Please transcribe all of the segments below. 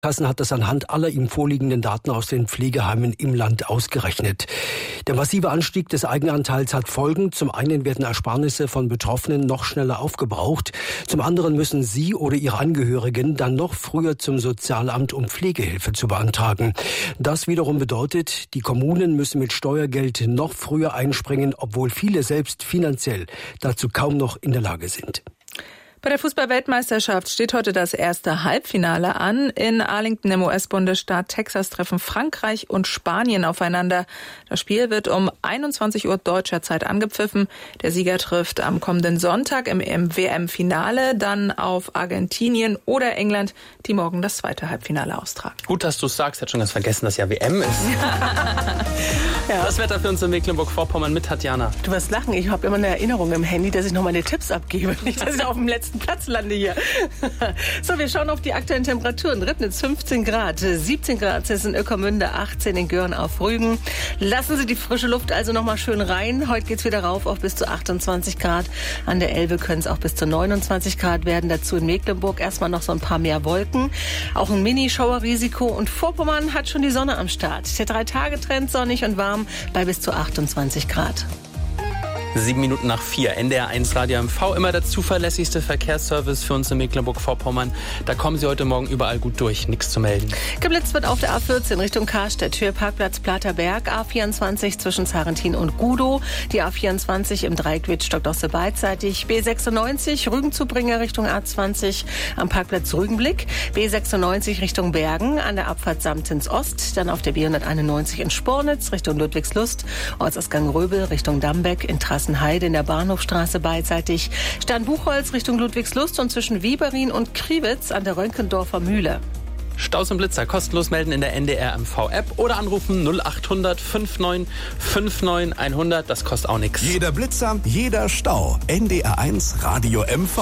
Kassen hat das anhand aller ihm vorliegenden Daten aus den Pflegeheimen im Land ausgerechnet. Der massive Anstieg des Eigenanteils hat Folgen. Zum einen werden Ersparnisse von Betroffenen noch schneller aufgebraucht. Zum anderen müssen sie oder ihre Angehörigen dann noch früher zum Sozialamt, um Pflegehilfe zu beantragen. Das wiederum bedeutet, die Kommunen müssen mit Steuergeld noch früher einspringen, obwohl viele selbst finanziell dazu kaum noch in der Lage sind. Bei der Fußball-Weltmeisterschaft steht heute das erste Halbfinale an. In Arlington im US-Bundesstaat Texas treffen Frankreich und Spanien aufeinander. Das Spiel wird um 21 Uhr deutscher Zeit angepfiffen. Der Sieger trifft am kommenden Sonntag im WM-Finale dann auf Argentinien oder England, die morgen das zweite Halbfinale austragen. Gut, dass du es sagst. Ich hatte schon ganz vergessen, dass ja WM ist. Ja. Das Wetter für uns in Mecklenburg-Vorpommern mit Tatjana. Du wirst lachen. Ich habe immer eine Erinnerung im Handy, dass ich noch meine Tipps abgebe. Nicht, dass ich auf dem letzten Platz lande hier. So, wir schauen auf die aktuellen Temperaturen. Ribnitz 15 Grad, 17 Grad ist in Ueckermünde, 18 in Göhren auf Rügen. Lassen Sie die frische Luft also noch mal schön rein. Heute geht's wieder rauf auf bis zu 28 Grad. An der Elbe können es auch bis zu 29 Grad werden. Dazu in Mecklenburg erstmal noch so ein paar mehr Wolken. Auch ein Mini-Schauerrisiko. Und Vorpommern hat schon die Sonne am Start. Der 3-Tage-Trend sonnig und warm bei bis zu 28 Grad. 7 Minuten nach 4. NDR1 Radio MV, immer der zuverlässigste Verkehrsservice für uns in Mecklenburg-Vorpommern. Da kommen Sie heute Morgen überall gut durch, nichts zu melden. Geblitzt wird auf der A14 Richtung Karstedt, Höhe Parkplatz Platerberg, A24 zwischen Sarentin und Gudow, die A24 im Dreieck Wittstock-Dosse beidseitig, B96 Rügen-Zubringer Richtung A20 am Parkplatz Rügenblick, B96 Richtung Bergen an der Abfahrt Samtens Ost, dann auf der B191 in Spornitz Richtung Ludwigslust, Ortsausgang Röbel Richtung Dambeck, in Heide in der Bahnhofstraße beidseitig, Stern-Buchholz Richtung Ludwigslust und zwischen Wieberin und Kriwitz an der Rönkendorfer Mühle. Staus und Blitzer kostenlos melden in der NDR MV-App oder anrufen 0800 59 59 100. Das kostet auch nichts. Jeder Blitzer, jeder Stau. NDR1 Radio MV.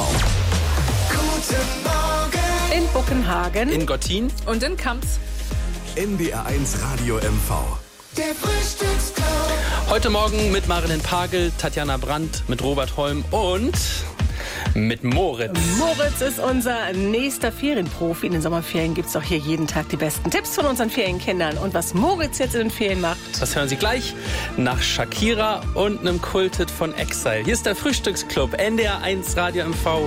Guten Morgen. In Buckenhagen, In Gottin Und in Kamps. NDR1 Radio MV. Der Frühstücksclub. Heute Morgen mit Marilyn Pagel, Tatjana Brandt, mit Robert Holm und mit Moritz. Moritz ist unser nächster Ferienprofi. In den Sommerferien gibt es auch hier jeden Tag die besten Tipps von unseren Ferienkindern. Und was Moritz jetzt in den Ferien macht, Das hören Sie gleich nach Shakira und einem Kulthit von Exile. Hier ist der Frühstücksclub NDR1 Radio MV.